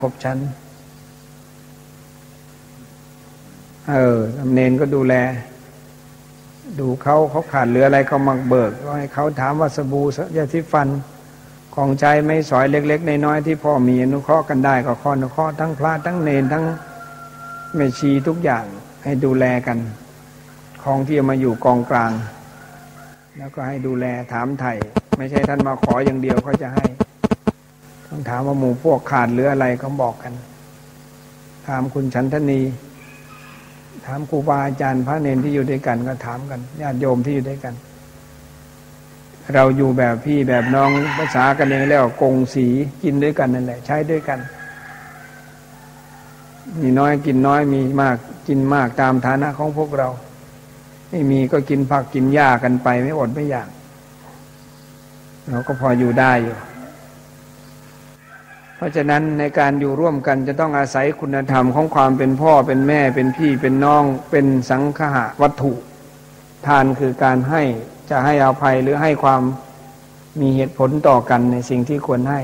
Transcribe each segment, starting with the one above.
ครบชั้นเนนก็ดูแลดูเขาขาดเหลืออะไรเขามาเบิกก็ให้เขาถามว่าสบู่ยาสีฟันของใช้ไม่สอยเล็กๆน้อยๆที่พ่อมีอนุเคราะห์กันได้ก็อนุเคราะห์ทั้งพระทั้งเนนทั้งแม่ชีทุกอย่างให้ดูแลกันของที่มาอยู่กองกลางแล้วก็ให้ดูแลถามไถ่ไม่ใช่ท่านมาขออย่างเดียวเขาจะให้ต้องถามว่าหมู่พวกขาดเหลืออะไรเขาบอกกันถามคุณฉันทนีถามครูบาอาจารย์พระเนนที่อยู่ด้วยกันก็ถามกันญาติโยมที่อยู่ด้วยกันเราอยู่แบบพี่แบบน้องภาษากันเองแล้วกงสีกินด้วยกันนั่นแหละใช้ด้วยกันมีน้อยกินน้อยมีมากกินมากตามฐานะของพวกเราไม่มีก็กินผักกินหญ้ากันไปไม่อดไม่อยากเราก็พออยู่ได้อยู่เพราะฉะนั้นในการอยู่ร่วมกันจะต้องอาศัยคุณธรรมของความเป็นพ่อเป็นแม่เป็นพี่เป็นน้องเป็นสังฆะวัตถุทานคือการให้จะให้อภัยหรือให้ความมีเหตุผลต่อกันในสิ่งที่ควรให้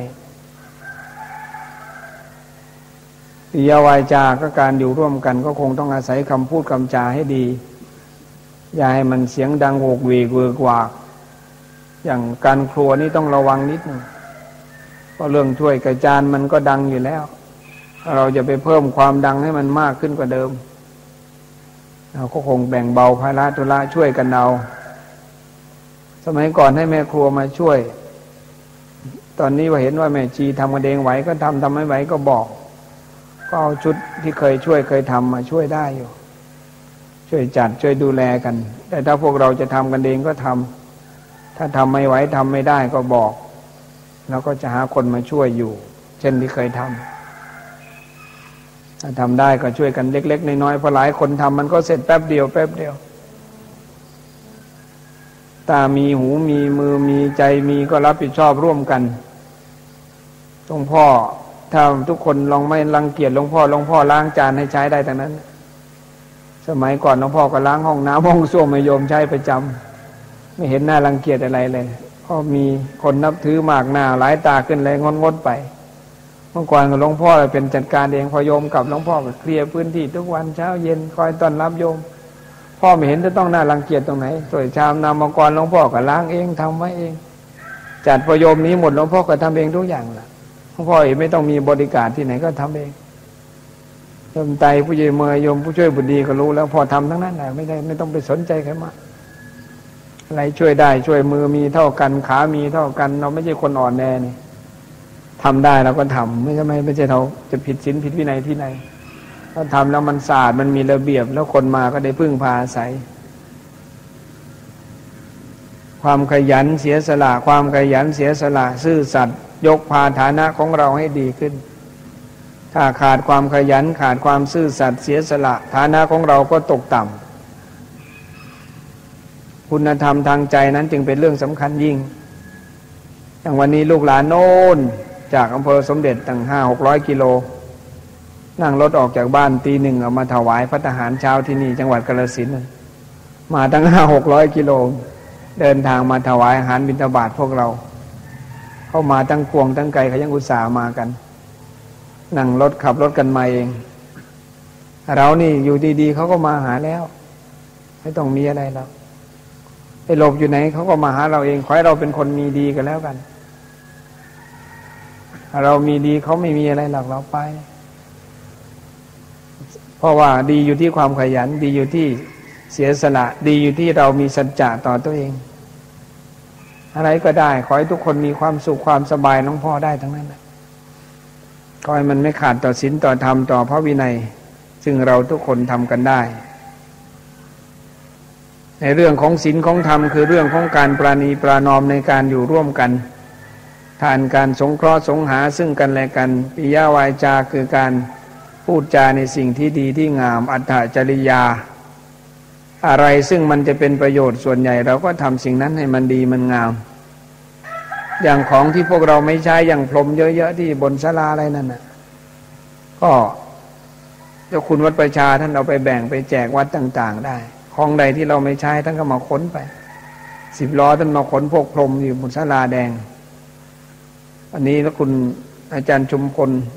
ปิยวาจาก็การอยู่ร่วมกันก็คงต้องอาศัยคำพูดคำจาให้ดีอย่าให้มันเสียงดังโวกเวกเวกวากอย่างการครัวนี่ต้องระวังนิดนึงเพราะเรื่องถ้วยกระจานมันก็ดังอยู่แล้วเราจะไปเพิ่มความดังให้มันมากขึ้นกว่าเดิมเราก็คงแบ่งเบาภาระธุระช่วยกันเอาสมัยก่อนให้แม่ครัวมาช่วยตอนนี้ว่าเห็นว่าแม่ชีทำกันเองไหวก็ทำไม่ไหวก็บอกก็เอาชุดที่เคยช่วยเคยทำมาช่วยได้อยู่ช่วยจัดช่วยดูแลกันแต่ถ้าพวกเราจะทำกันเองก็ทำถ้าทำไม่ไหวทำไม่ได้ก็บอกแล้วก็จะหาคนมาช่วยอยู่เช่นที่เคยทำถ้าทำได้ก็ช่วยกันเล็กๆน้อยๆเพราะหลายคนทำมันก็เสร็จแป๊บเดียวตามีหูมีมือมีใจมีก็รับผิดชอบร่วมกันหลวงพ่อถ้าทุกคนลองไม่รังเกียจหลวงพ่อล้างจานให้ใช้ได้ทั้งนั้นสมัยก่อนหลวงพ่อก็ล้างห้องน้ำห้องส้วมให้โยมใช้ประจำไม่เห็นหน้ารังเกียจอะไรเลยเพราะมีคนนับถือมากหน้าหลายตาขึ้นเลยงดไปเมื่อก่อนหลวงพ่อเป็นจัดการเองพอโยมกลับหลวงพ่อก็เคลียร์พื้นที่ทุกวันเช้าเย็นคอยต้อนรับโยมพ่อไม่เห็นจะต้องน่ารังเกียจตรงไหนถ้วยชามน้ำมังกรหลวงพ่อก็ล้างเองทำไว้เองจัดพอโยมนี้หมดหลวงพ่อก็ทำเองทุกอย่างล่ะหลวงพ่อเองไม่ต้องมีบริการที่ไหนก็ทำเองโยมไตผู้ใหญ่เมยโยมผู้ช่วยบุตรดีก็รู้แล้วพอทำทั้งนั้นแหละไม่ต้องไปสนใจใครมากอะไรช่วยได้ช่วยมือมีเท่ากันขามีเท่ากันเราไม่ใช่คนอ่อนแอนี่ทำได้เราก็ทำไม่ใช่เราจะผิดศีลผิดวินัยที่ไหนถ้าทำแล้วมันสะอาดมันมีระเบียบแล้วคนมาก็ได้พึ่งพาอาศัยความขยันเสียสละความขยันเสียสละซื่อสัตย์ยกพาฐานะของเราให้ดีขึ้นถ้าขาดความขยันขาดความซื่อสัตย์เสียสละฐานะของเราก็ตกต่ำคุณธรรมทางใจนั้นจึงเป็นเรื่องสำคัญยิ่งอย่างวันนี้ลูกหลานโน่นจากอำเภอสมเด็จตั้ง500-600 กิโลนั่งรถออกจากบ้านตี 1เอามาถวายภัตตาหารเช้าที่นี่จังหวัดกาฬสินธุ์มาตั้ง500-600 กิโลเดินทางมาถวายอาหารบิณฑบาตพวกเราเข้ามาตั้งกวงตั้งไกลเขายังอุตส่าห์มากันนั่งรถขับรถกันมาเองเรานี่อยู่ดีๆเขาก็มาหาแล้วไม่ต้องมีอะไรหรอกไปหลบอยู่ไหนเขาก็มาหาเราเองขอให้เราเป็นคนมีดีกันแล้วกันเรามีดีเขาไม่มีอะไรหรอกเราไปเพราะว่าดีอยู่ที่ความขยันดีอยู่ที่เสียสละดีอยู่ที่เรามีสัจจะต่อตัวเองอะไรก็ได้ขอให้ทุกคนมีความสุขความสบายน้องพ่อได้ทั้งนั้นขอให้มันไม่ขาดต่อศีลต่อธรรมต่อพระวินัยซึ่งเราทุกคนทำกันได้ในเรื่องของศีลของธรรมคือเรื่องของการปราณีปรานอมในการอยู่ร่วมกันทานการสงเคราะห์สงหาซึ่งกันและกันปิยวาจาคือการพูดจาในสิ่งที่ดีที่งามอัตถจริยาอะไรซึ่งมันจะเป็นประโยชน์ส่วนใหญ่เราก็ทำสิ่งนั้นให้มันดีมันงามอย่างของที่พวกเราไม่ใช้อย่างพรมเยอะๆที่บนศาลาอะไรนั่นน่ะก็เจ้าคุณวัดประชาท่านเอาไปแบ่งไปแจกวัดต่างๆได้ของใดที่เราไม่ใช้ท่านก็มาขนไป10 ล้อท่านมาขนพวกพรมอยู่บนศาลาแดงอันนี้แล้วคุณอาจารย์ชุมพล